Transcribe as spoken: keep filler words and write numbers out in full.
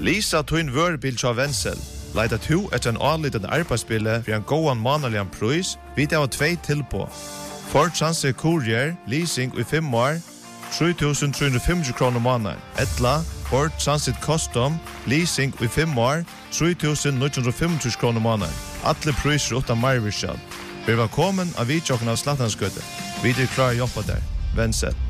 Lisa Twin Wörbil av Wenzel. Leita to etter en anlitende arbeidsspille for en gåan manalian pris, vi det var tvei tilpå. Ford Transit Courier, leasing i fem år, tre tusen tre hundre og femti kroner måneden. Etla, Ford Transit Custom, leasing i fem år, tre tusen ni hundre og femti kroner måneden. Alle priser utan marvirskjall. Vi er velkommen av vidtjokken av Slattanskøtte. Vi er klar å jobbe der. Wenzel.